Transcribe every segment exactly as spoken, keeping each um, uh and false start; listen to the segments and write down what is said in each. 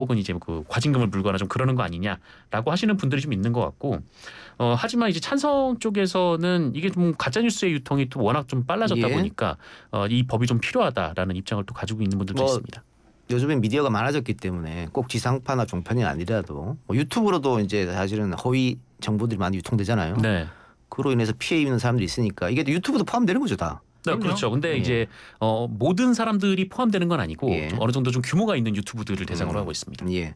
혹은 이제 그 과징금을 물거나 좀 그러는 거 아니냐라고 하시는 분들이 좀 있는 것 같고, 어, 하지만 이제 찬성 쪽에서는 이게 좀 가짜 뉴스의 유통이 또 워낙 좀 빨라졌다 예. 보니까 어, 이 법이 좀 필요하다라는 입장을 또 가지고 있는 분들도 뭐 있습니다. 요즘엔 미디어가 많아졌기 때문에 꼭 지상파나 종편이 아니라도 뭐 유튜브로도 이제 사실은 허위 정보들이 많이 유통되잖아요. 네. 그로 인해서 피해 입는 사람들이 있으니까 이게 유튜브도 포함되는 거죠 다. 네, 그럼요. 그렇죠. 근데 예. 이제 어, 모든 사람들이 포함되는 건 아니고 예. 좀 어느 정도 좀 규모가 있는 유튜브들을 대상으로 음. 하고 있습니다. 예.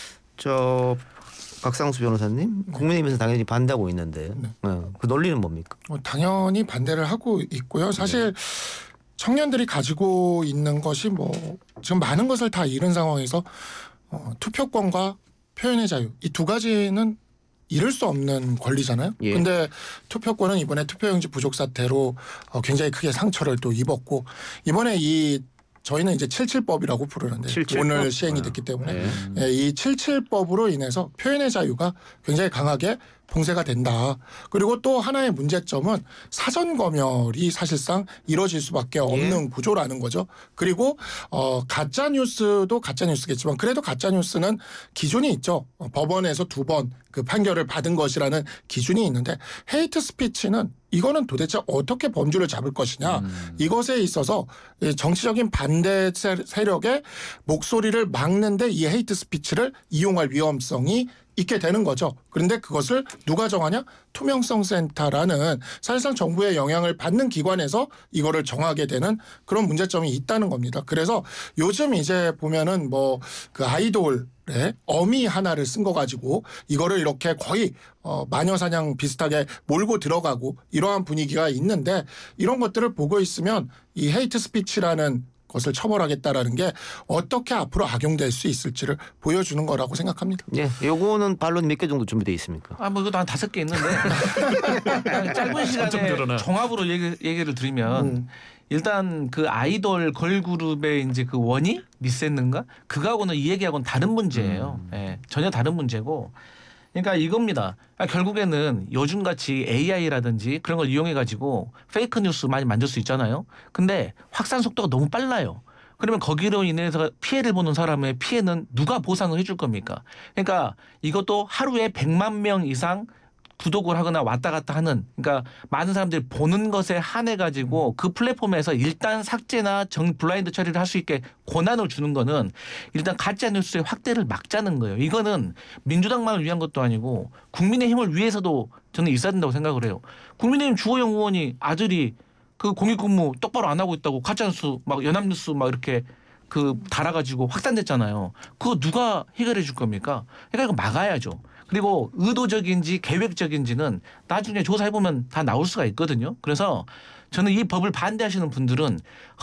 저 박상수 변호사님, 국민의힘에서 당연히 반대하고 있는데 네. 어, 그 논리는 뭡니까? 어, 당연히 반대를 하고 있고요. 사실 청년들이 가지고 있는 것이 뭐 지금 많은 것을 다 잃은 상황에서 어, 투표권과 표현의 자유 이 두 가지는 잃을 수 없는 권리잖아요. 예. 근데 투표권은 이번에 투표용지 부족 사태로 어, 굉장히 크게 상처를 또 입었고, 이번에 이 저희는 이제 칠칠법이라고 부르는데 칠칠법? 오늘 시행이 아, 됐기 때문에 예. 예, 이 칠칠법으로 인해서 표현의 자유가 굉장히 강하게 봉쇄가 된다. 그리고 또 하나의 문제점은 사전 검열이 사실상 이루어질 수밖에 없는 예. 구조라는 거죠. 그리고 어, 가짜 뉴스도 가짜 뉴스겠지만 그래도 가짜 뉴스는 기준이 있죠. 어, 법원에서 두 번 그 판결을 받은 것이라는 기준이 있는데, 헤이트 스피치는 이거는 도대체 어떻게 범주를 잡을 것이냐. 음. 이것에 있어서 정치적인 반대 세력의 목소리를 막는데 이 헤이트 스피치를 이용할 위험성이 있게 되는 거죠. 그런데 그것을 누가 정하냐? 투명성 센터라는 사실상 정부의 영향을 받는 기관에서 이거를 정하게 되는 그런 문제점이 있다는 겁니다. 그래서 요즘 이제 보면은 뭐 그 아이돌 의 어미 하나를 쓴 거 가지고 이거를 이렇게 거의 어 마녀사냥 비슷하게 몰고 들어가고 이러한 분위기가 있는데, 이런 것들을 보고 있으면 이 헤이트 스피치라는 것을 처벌하겠다라는 게 어떻게 앞으로 악용될 수 있을지를 보여주는 거라고 생각합니다. 예, 요거는 반론 몇 개 정도 준비되어 있습니까? 아, 뭐 이것도 한 다섯 개 있는데 그냥 짧은 시간에 늘어나. 종합으로 얘기, 얘기를 드리면 음. 일단 그 아이돌 걸그룹의 이제 그 원희 미스했는가 그거하고는 이 얘기하고는 다른 문제예요. 음. 예, 전혀 다른 문제고. 그러니까 이겁니다. 아, 결국에는 요즘같이 에이아이라든지 그런 걸 이용해 가지고 페이크 뉴스 많이 만들 수 있잖아요. 근데 확산 속도가 너무 빨라요. 그러면 거기로 인해서 피해를 보는 사람의 피해는 누가 보상을 해줄 겁니까? 그러니까 이것도 하루에 백만 명 이상 구독을 하거나 왔다 갔다 하는, 그러니까 많은 사람들이 보는 것에 한해 가지고 그 플랫폼에서 일단 삭제나 정 블라인드 처리를 할 수 있게 권한을 주는 거는 일단 가짜 뉴스의 확대를 막자는 거예요. 이거는 민주당만을 위한 것도 아니고 국민의힘을 위해서도 저는 있어야 된다고 생각을 해요. 국민의힘 주호영 의원이 아들이 그 공익근무 똑바로 안 하고 있다고 가짜뉴스 막 연합뉴스 막 이렇게 그 달아가지고 확산됐잖아요. 그거 누가 해결해 줄 겁니까? 그러니까 이거 막아야죠. 그리고 의도적인지 계획적인지는 나중에 조사해보면 다 나올 수가 있거든요. 그래서 저는 이 법을 반대하시는 분들은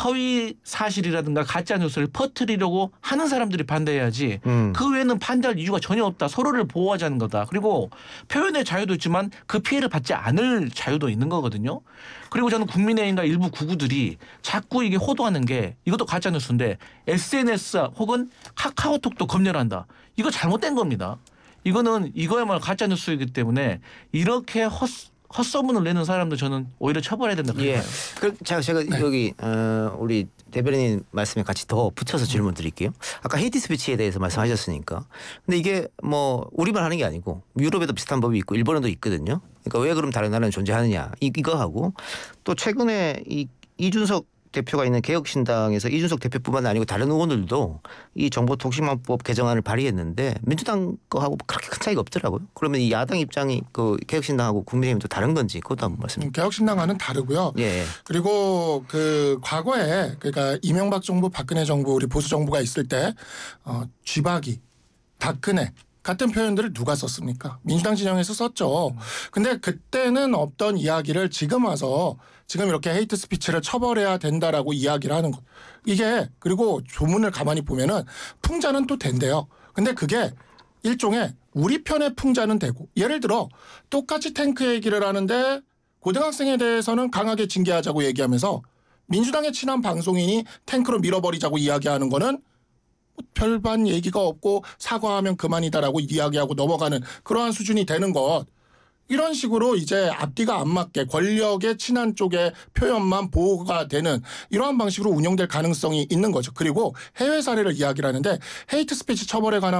허위 사실이라든가 가짜 뉴스를 퍼뜨리려고 하는 사람들이 반대해야지 음. 그 외에는 반대할 이유가 전혀 없다. 서로를 보호하자는 거다. 그리고 표현의 자유도 있지만 그 피해를 받지 않을 자유도 있는 거거든요. 그리고 저는 국민의힘과 일부 구구들이 자꾸 이게 호도하는 게 이것도 가짜 뉴스인데 에스엔에스 혹은 카카오톡도 검열한다. 이거 잘못된 겁니다. 이거는 이거야말로 가짜 뉴스이기 때문에 이렇게 헛 헛소문을 내는 사람도 저는 오히려 처벌해야 된다. 예. 그 제가 제가 네. 여기 어, 우리 대변인 말씀에 같이 더 붙여서 질문 드릴게요. 아까 헤이트 스피치에 대해서 말씀하셨으니까. 근데 이게 뭐 우리만 하는 게 아니고 유럽에도 비슷한 법이 있고 일본에도 있거든요. 그러니까 왜 그럼 다른 나라는 존재하느냐 이, 이거 하고 또 최근에 이 이준석 대표가 있는 개혁신당에서 이준석 대표뿐만 아니고 다른 의원들도 이 정보통신망법 개정안을 발의했는데 민주당 거하고 그렇게 큰 차이가 없더라고요. 그러면 이 야당 입장이 그 개혁신당하고 국민의힘도 다른 건지 그것도 한번 말씀. 음, 개혁신당과는 다르고요. 예. 그리고 그 과거에 그러니까 이명박 정부, 박근혜 정부, 우리 보수 정부가 있을 때 어, 쥐박이, 다크네 같은 표현들을 누가 썼습니까? 민주당 진영에서 썼죠. 근데 그때는 없던 이야기를 지금 와서 지금 이렇게 헤이트 스피치를 처벌해야 된다라고 이야기를 하는 것. 이게 그리고 조문을 가만히 보면은 풍자는 또 된대요. 근데 그게 일종의 우리 편의 풍자는 되고, 예를 들어 똑같이 탱크 얘기를 하는데 고등학생에 대해서는 강하게 징계하자고 얘기하면서 민주당의 친한 방송인이 탱크로 밀어버리자고 이야기하는 거는 별반 얘기가 없고 사과하면 그만이다라고 이야기하고 넘어가는 그러한 수준이 되는 것. 이런 식으로 이제 앞뒤가 안 맞게 권력에 친한 쪽의 표현만 보호가 되는 이러한 방식으로 운영될 가능성이 있는 거죠. 그리고 해외 사례를 이야기를 하는데 헤이트 스피치 처벌에 관한